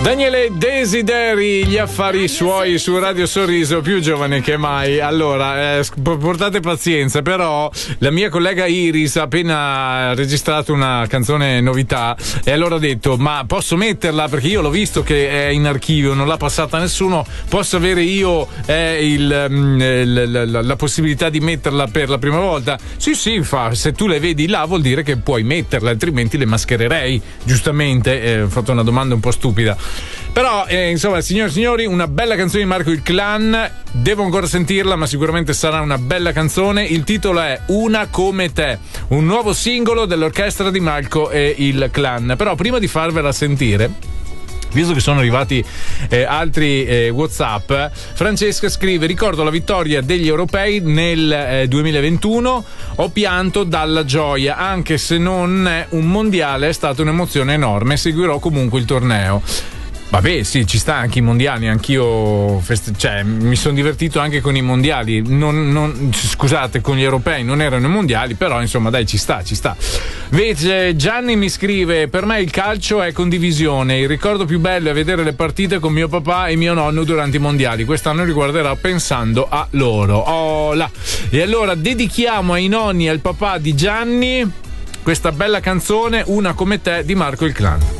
Daniele Desideri, gli affari suoi su Radio Sorriso, più giovane che mai. Allora, portate pazienza, però la mia collega Iris ha appena registrato una canzone novità e allora ha detto: ma posso metterla? Perché io l'ho visto che è in archivio, non l'ha passata nessuno, posso avere io la possibilità di metterla per la prima volta? Sì, se tu le vedi là vuol dire che puoi metterla, altrimenti le maschererei. Giustamente, ho fatto una domanda un po' stupida. Però insomma, signore e signori, una bella canzone di Marco il Clan. Devo ancora sentirla, ma sicuramente sarà una bella canzone. Il titolo è Una come te, un nuovo singolo dell'orchestra di Marco e il Clan. Però prima di farvela sentire, visto che sono arrivati altri WhatsApp, Francesca scrive: ricordo la vittoria degli europei nel 2021, ho pianto dalla gioia, anche se non è un mondiale, è stata un'emozione enorme, seguirò comunque il torneo. Vabbè, sì, ci sta anche i mondiali, anch'io mi sono divertito anche con i mondiali, scusate, con gli europei non erano i mondiali, però insomma dai, ci sta. Invece Gianni mi scrive: per me il calcio è condivisione, il ricordo più bello è vedere le partite con mio papà e mio nonno durante i mondiali, quest'anno riguarderà pensando a loro. Oh là. E allora dedichiamo ai nonni e al papà di Gianni questa bella canzone, Una come te di Marco il Clan.